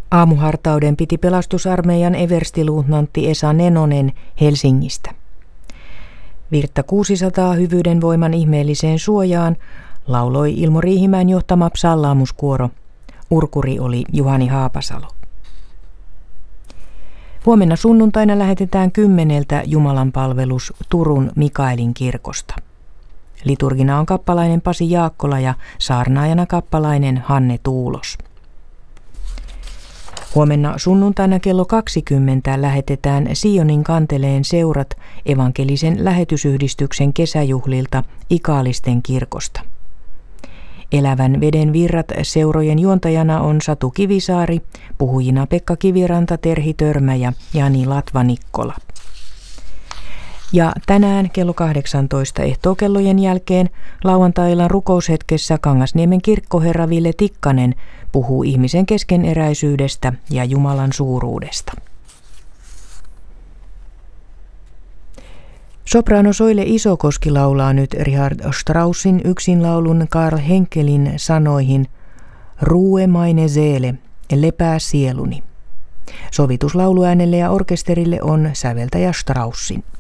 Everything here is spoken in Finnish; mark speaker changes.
Speaker 1: Aamuhartauden piti pelastusarmeijan everstiluutnantti Esa Nenonen Helsingistä. Virttä 600 hyvyyden voiman ihmeelliseen suojaan lauloi Ilmo Riihimäen johtama psallaamuskuoro. Urkuri oli Juhani Haapasalo. Huomenna sunnuntaina lähetetään 10 jumalanpalvelus Turun Mikaelin kirkosta. Liturgina on kappalainen Pasi Jaakkola ja saarnaajana kappalainen Hanne Tuulos. Huomenna sunnuntaina kello 20 lähetetään Sionin kanteleen seurat evankelisen lähetysyhdistyksen kesäjuhlilta Ikaalisten kirkosta. Elävän veden virrat seurojen juontajana on Satu Kivisaari, puhujina Pekka Kiviranta, Terhi Törmä ja Jani Latvanikkola. Ja tänään kello 18 ehtookellojen jälkeen lauantai-illan rukoushetkessä Kangasniemen kirkkoherra Ville Tikkanen puhuu ihmisen keskeneräisyydestä ja Jumalan suuruudesta. Soprano Soile Isokoski laulaa nyt Richard Straussin yksinlaulun Karl Henkelin sanoihin Ruhe meine Seele, lepää sieluni. Sovitus lauluäänelle ja orkesterille on säveltäjä Straussin.